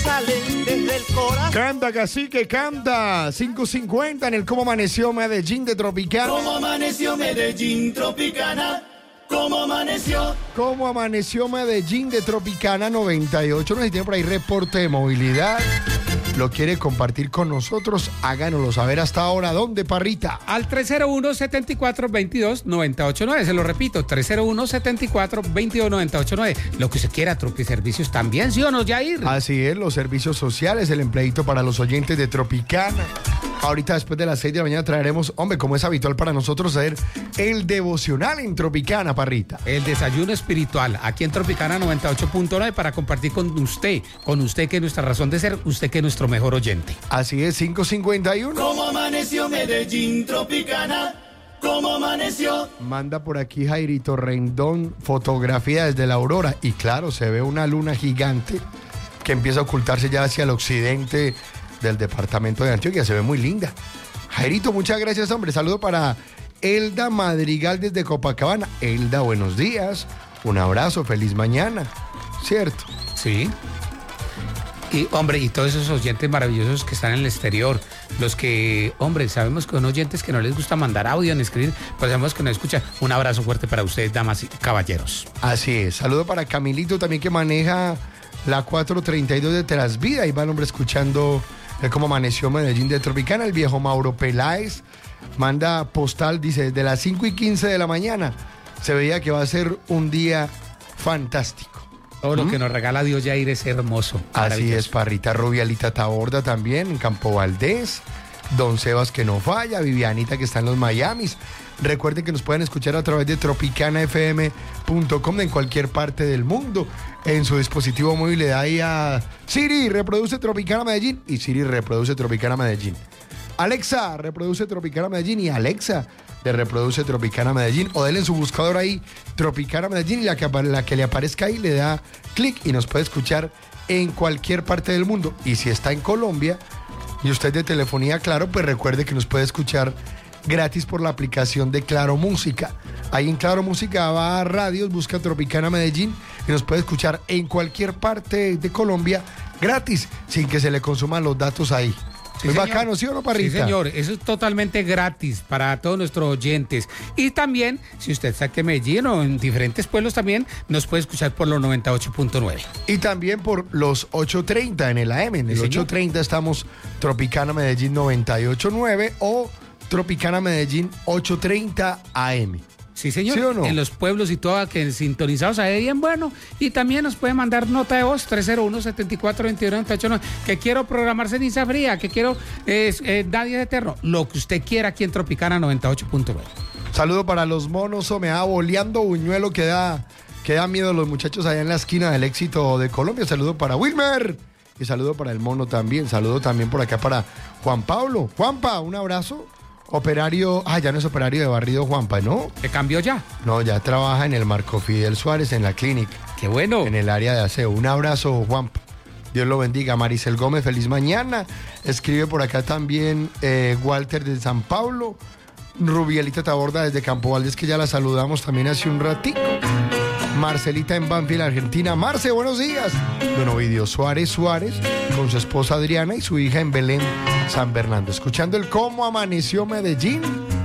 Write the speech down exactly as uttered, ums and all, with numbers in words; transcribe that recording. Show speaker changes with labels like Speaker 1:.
Speaker 1: sale desde el corazón.
Speaker 2: Canta, cacique, canta. cinco cincuenta en el Cómo Amaneció Medellín de Tropicana.
Speaker 3: ¿Cómo amaneció Medellín Tropicana? ¿Cómo amaneció?
Speaker 2: ¿Cómo amaneció Medellín de Tropicana noventa y ocho? No sé si tiene por ahí reporte de movilidad. ¿Lo quiere compartir con nosotros? Háganoslo saber hasta ahora. ¿Dónde, Parrita?
Speaker 4: Al tres cero uno, setenta y cuatro, veintidós, noventa y ocho nueve. Se lo repito, tres cero uno, setenta y cuatro, veintidós, noventa y ocho nueve. Lo que usted quiera, Tropiservicios también, ¿sí o no, Jair?
Speaker 2: Así es, los servicios sociales, el empleadito para los oyentes de Tropicana. Ahorita después de las seis de la mañana traeremos, hombre, como es habitual para nosotros, hacer el devocional en Tropicana, Parrita.
Speaker 4: El desayuno espiritual, aquí en Tropicana noventa y ocho punto nueve, para compartir con usted, con usted que es nuestra razón de ser, usted que es nuestro mejor oyente.
Speaker 2: Así es, cinco cincuenta y uno.
Speaker 3: ¿Cómo amaneció Medellín Tropicana? ¿Cómo amaneció?
Speaker 2: Manda por aquí Jairito Rendón fotografía desde la aurora. Y claro, se ve una luna gigante que empieza a ocultarse ya hacia el occidente del departamento de Antioquia. Se ve muy linda. Jairito, muchas gracias, hombre. Saludo para Elda Madrigal desde Copacabana. Elda, buenos días. Un abrazo, feliz mañana. ¿Cierto?
Speaker 4: Sí. Y, hombre, y todos esos oyentes maravillosos que están en el exterior, los que, hombre, sabemos que son oyentes que no les gusta mandar audio ni escribir, pues sabemos que no escuchan. Un abrazo fuerte para ustedes, damas y caballeros.
Speaker 2: Así es. Saludo para Camilito también, que maneja la cuatrocientos treinta y dos de Trasvida. Ahí va el hombre escuchando el Cómo Amaneció Medellín de Tropicana. El viejo Mauro Peláez manda postal, dice, desde las cinco y quince de la mañana se veía que va a ser un día fantástico.
Speaker 4: Todo lo
Speaker 2: ¿Mm?
Speaker 4: que nos regala Dios, Jair, es hermoso.
Speaker 2: Así es, Parrita Rubialita Taborda también, en Campo Valdés. Don Sebas que no falla, Vivianita que está en los Miamis. Recuerden que nos pueden escuchar a través de tropicana f m punto com en cualquier parte del mundo. En su dispositivo móvil le da ahí a Siri, reproduce Tropicana Medellín, y Siri reproduce Tropicana Medellín. Alexa, reproduce Tropicana Medellín, y Alexa le reproduce Tropicana Medellín. O denle en su buscador ahí Tropicana Medellín, y la que, la que le aparezca ahí le da clic y nos puede escuchar en cualquier parte del mundo. Y si está en Colombia y usted de telefonía Claro, pues recuerde que nos puede escuchar gratis por la aplicación de Claro Música. Ahí en Claro Música va a radios, busca Tropicana Medellín y nos puede escuchar en cualquier parte de Colombia gratis, sin que se le consuman los datos ahí.
Speaker 4: Sí,
Speaker 2: Muy
Speaker 4: señor.
Speaker 2: bacano, ¿sí o no, Parrita?
Speaker 4: Sí, señor, eso es totalmente gratis para todos nuestros oyentes. Y también, si usted está aquí en Medellín o en diferentes pueblos también, nos puede escuchar por los noventa y ocho punto nueve.
Speaker 2: Y también por los ocho treinta en el A M. En el
Speaker 4: Sí,
Speaker 2: ocho treinta estamos Tropicana Medellín noventa y ocho punto nueve o Tropicana Medellín ochocientos treinta A M.
Speaker 4: Sí, señor,
Speaker 2: ¿Sí o no?
Speaker 4: en los pueblos y todo, que sintonizados ahí bien bueno. Y también nos puede mandar nota de voz, tres cero uno, setenta y cuatro, veintidós, noventa y ocho nueve, que quiero programar ceniza fría, que quiero eh, eh, Nadie es Eterno, lo que usted quiera aquí en Tropicana noventa y ocho punto nueve.
Speaker 2: Saludo para los monos, o me va boleando Buñuelo, que da, que da miedo a los muchachos allá en la esquina del Éxito de Colombia. Saludo para Wilmer y saludo para el mono también. Saludo también por acá para Juan Pablo. Juanpa, un abrazo. Operario, ah, ya no es operario de barrido Juanpa, ¿no?
Speaker 4: ¿Se cambió ya?
Speaker 2: No, ya trabaja en el Marco Fidel Suárez, en la clínica,
Speaker 4: ¡Qué bueno!
Speaker 2: en el área de aseo. Un abrazo, Juanpa. Dios lo bendiga. Maricel Gómez, feliz mañana. Escribe por acá también eh, Walter de San Pablo. Rubielita Taborda desde Campo Valdés, que ya la saludamos también hace un ratico. Marcelita en Banfield, Argentina. Marce, buenos días. Don Ovidio Suárez Suárez, con su esposa Adriana y su hija en Belén, San Bernardo. Escuchando el Cómo Amaneció Medellín